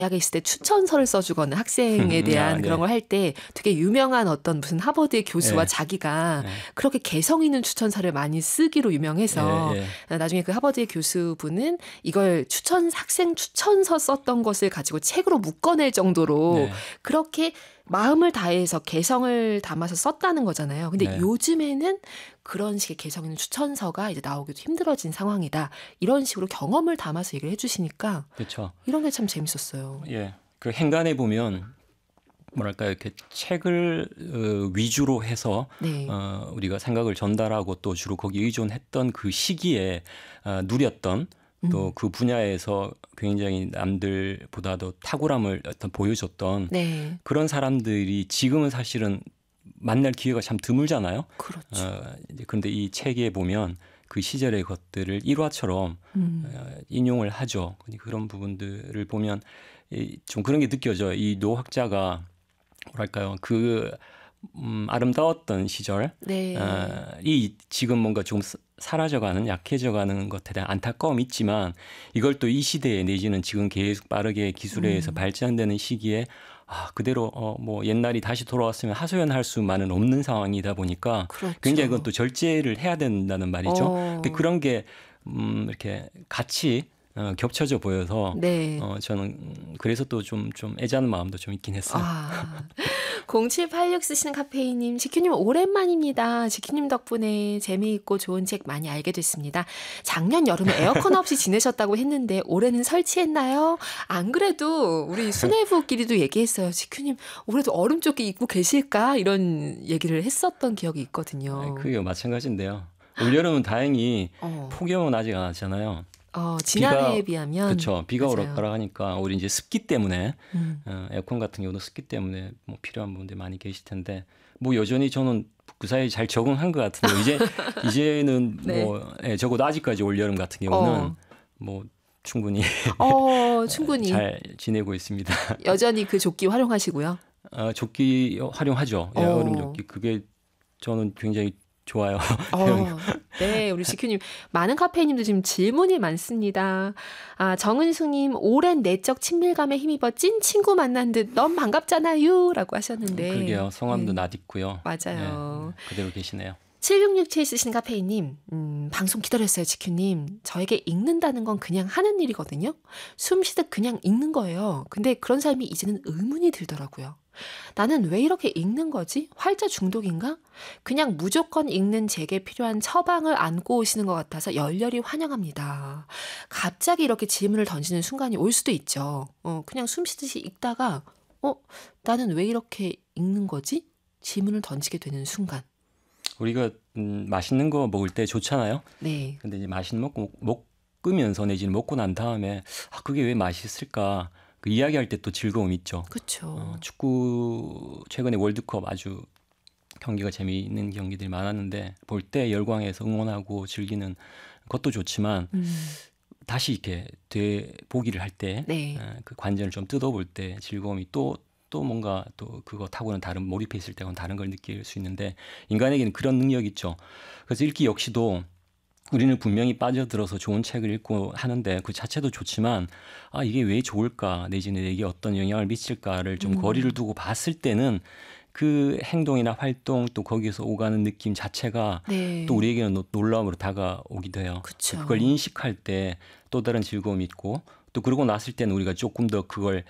대학에 있을 때 추천서를 써주거나 학생에 대한 네. 그런 걸 할 때 되게 유명한 어떤 무슨 하버드의 교수와 예. 자기가 예. 그렇게 개성 있는 추천서를 많이 쓰기로 유명해서 예. 예. 나중에 그 하버드의 교수분은 이걸 학생 추천서 썼던 것을 가지고 책으로 묶어낼 정도로 네. 그렇게 마음을 다해서 개성을 담아서 썼다는 거잖아요. 근데 네. 요즘에는 그런 식의 개성 있는 추천서가 이제 나오기도 힘들어진 상황이다. 이런 식으로 경험을 담아서 얘기를 해주시니까 그렇죠. 이런 게 참 재밌었어요. 예. 그 행간에 보면 뭐랄까요, 이렇게 책을 위주로 해서 네. 우리가 생각을 전달하고 또 주로 거기에 의존했던 그 시기에 누렸던 또 그 분야에서 굉장히 남들보다도 탁월함을 어떤 보여줬던 네. 그런 사람들이 지금은 사실은 만날 기회가 참 드물잖아요. 그렇죠. 이제 그런데 이 책에 보면 그 시절의 것들을 일화처럼 인용을 하죠. 그런 부분들을 보면 좀 그런 게 느껴져요. 이 노 학자가 뭐랄까요, 그 아름다웠던 시절, 네. 이 지금 뭔가 좀 사라져가는, 약해져가는 것에 대한 안타까움이 있지만 이걸 또 이 시대에 내지는 지금 계속 빠르게 기술에 의해서 발전되는 시기에 그대로 뭐 옛날이 다시 돌아왔으면 하소연할 수만은 없는 상황이다 보니까 그렇죠. 굉장히 그건 또 절제를 해야 된다는 말이죠. 근데 그런 게 이렇게 같이 겹쳐져 보여서 네. 저는 그래서 또 좀 애잔한 마음도 좀 있긴 했어요. 0786 쓰시는 카페이님, 지큐님 오랜만입니다. 지큐님 덕분에 재미있고 좋은 책 많이 알게 됐습니다. 작년 여름에 에어컨 없이 지내셨다고 했는데 올해는 설치했나요? 안 그래도 우리 수뇌부끼리도 얘기했어요. 지큐님 올해도 얼음조끼 입고 계실까? 이런 얘기를 했었던 기억이 있거든요. 그게 마찬가지인데요. 올여름은 다행히 폭염은 아직 안 왔잖아요. 지난해에 비하면 그렇죠. 비가 맞아요. 오락가락하니까 우리 이제 습기 때문에 에어컨 같은 경우도 습기 때문에 뭐 필요한 분들 많이 계실 텐데 뭐 여전히 저는 그 사이에 잘 적응한 것 같은데 이제는 네. 뭐 적어도 아직까지 올 여름 같은 경우는 뭐 충분히 충분히 잘 지내고 있습니다. 여전히 그 조끼 활용하시고요. 조끼 활용하죠. 여름 조끼 그게 저는 굉장히 좋아요. 네, 우리 지큐님 많은 카페이님도 지금 질문이 많습니다. 정은숙님 오랜 내적 친밀감에 힘입어 찐 친구 만난 듯 너무 반갑잖아요 라고 하셨는데 그러게요. 성함도 낯익고요. 맞아요. 그대로 계시네요. 7667 쓰시는 카페이님, 방송 기다렸어요, 지큐님. 저에게 읽는다는 건 그냥 하는 일이거든요. 숨 쉬듯 그냥 읽는 거예요. 근데 그런 삶이 이제는 의문이 들더라고요. 나는 왜 이렇게 읽는 거지? 활자 중독인가? 그냥 무조건 읽는 제게 필요한 처방을 안고 오시는 것 같아서 열렬히 환영합니다. 갑자기 이렇게 질문을 던지는 순간이 올 수도 있죠. 그냥 숨 쉬듯이 읽다가, 나는 왜 이렇게 읽는 거지? 질문을 던지게 되는 순간. 우리가 맛있는 거 먹을 때 좋잖아요. 네. 근데 이제 맛있는 먹으면서 내지는 먹고 난 다음에 그게 왜 맛있을까? 그 이야기할 때 또 즐거움 있죠. 그렇죠. 축구 최근에 월드컵 아주 경기가 재미있는 경기들이 많았는데 볼 때 열광해서 응원하고 즐기는 것도 좋지만 다시 이렇게 되보기를 할 때 네. 그 관전을 좀 뜯어볼 때 즐거움이 또 뭔가 또 그것하고는 다른 몰입해 있을 때와는 다른 걸 느낄 수 있는데 인간에게는 그런 능력이 있죠. 그래서 읽기 역시도 우리는 분명히 빠져들어서 좋은 책을 읽고 하는데 그 자체도 좋지만 이게 왜 좋을까 내지는 이게 어떤 영향을 미칠까를 좀 거리를 두고 봤을 때는 그 행동이나 활동 또 거기에서 오가는 느낌 자체가 네. 또 우리에게는 놀라움으로 다가오기도 해요. 그쵸. 그걸 인식할 때 또 다른 즐거움이 있고 또 그러고 났을 때는 우리가 조금 더 그걸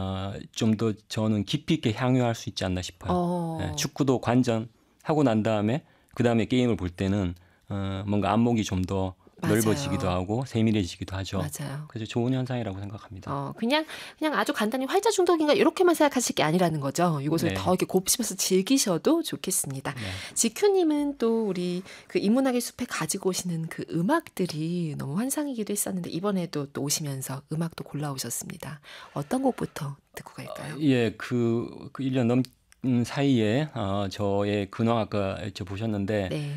좀 더 저는 깊이 있게 향유할 수 있지 않나 싶어요. 축구도 관전하고 난 다음에 그 다음에 게임을 볼 때는 뭔가 안목이 좀 더 넓어지기도 하고 세밀해지기도 하죠. 맞아요. 그래서 좋은 현상이라고 생각합니다. 그냥 아주 간단히 활자 중독인가 이렇게만 생각하실 게 아니라는 거죠. 이것을 더 이렇게 곱씹어서 즐기셔도 좋겠습니다. 네. 지큐님은 또 우리 그 인문학의 숲에 가지고 오시는 그 음악들이 너무 환상이기도 했었는데 이번에도 또 오시면서 음악도 골라오셨습니다. 어떤 곡부터 듣고 갈까요? 그 1년 넘은 사이에 저의 근황 아까 여쭤보셨는데 네.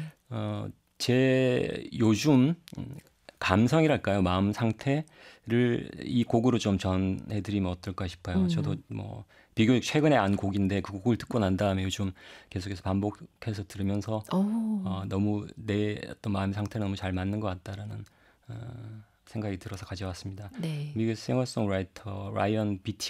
제 요즘 감성이랄까요? 마음 상태를 이 곡으로 좀 전해드리면 어떨까 싶어요. 저도 뭐 비교적 최근에 안 곡인데 그 곡을 듣고 난 다음에 요즘 계속해서 반복해서 들으면서 너무 내 어떤 마음 상태랑 너무 잘 맞는 것 같다라는 생각이 들어서 가져왔습니다. 네. 미국 싱어송라이터 라이언 비티